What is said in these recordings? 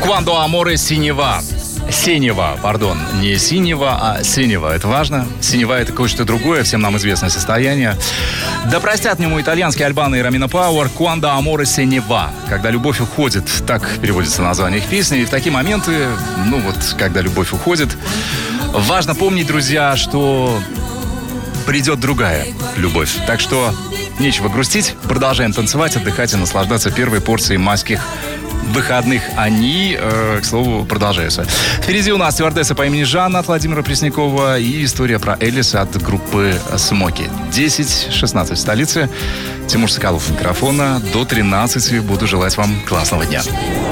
Quando amore синева. Синева, пардон, не синева, а синева. Это важно. Синева — это кое-что другое, всем нам известное состояние. Да простят мне мой итальянский Альбано и Ромина Пауэр. Quando amore синева. Когда любовь уходит. Так переводится название их песни. И в такие моменты, когда любовь уходит, важно помнить, друзья, что придет другая любовь. Так что нечего грустить. Продолжаем танцевать, отдыхать и наслаждаться первой порцией майских выходных. Они, к слову, продолжаются. Впереди у нас стюардесса по имени Жанна от Владимира Преснякова и история про Элиса от группы Смоки. 10:16 в столице. Тимур Соколов у микрофона. До 13 буду желать вам классного дня.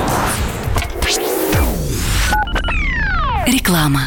Реклама.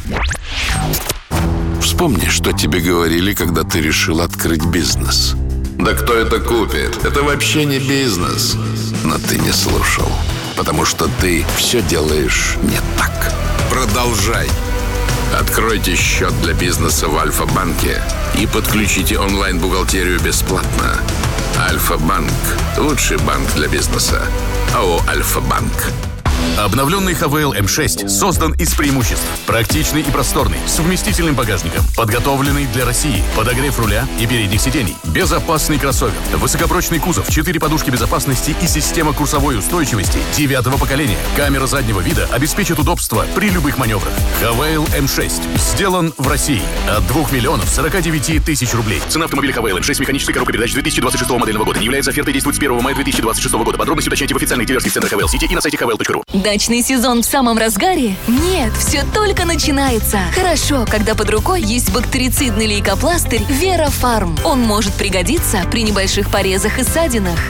Вспомни, что тебе говорили, когда ты решил открыть бизнес. Да кто это купит? Это вообще не бизнес. Но ты не слушал, потому что ты все делаешь не так. Продолжай. Откройте счет для бизнеса в Альфа-банке и подключите онлайн-бухгалтерию бесплатно. Альфа-банк – лучший банк для бизнеса. АО «Альфа-банк». Обновленный ХВЛ М6 создан из преимуществ. Практичный и просторный, с вместительным багажником, подготовленный для России, подогрев руля и передних сидений, безопасный кроссовер, высокопрочный кузов, 4 подушки безопасности и система курсовой устойчивости 9-го поколения. Камера заднего вида обеспечит удобство при любых маневрах. ХВЛ М6 сделан в России от 2 49 000 рублей. Цена автомобиля ХВЛ М6 с механической коробкой передач 2026 модельного года не является офертой, действует с 1 мая 2026 года. Подробности уточняйте в официальных дилерских центрах ХВЛ Сити и на сайте hvl.ru. Дачный сезон в самом разгаре? Нет, все только начинается. Хорошо, когда под рукой есть бактерицидный лейкопластырь Вера Фарм. Он может пригодиться при небольших порезах и ссадинах.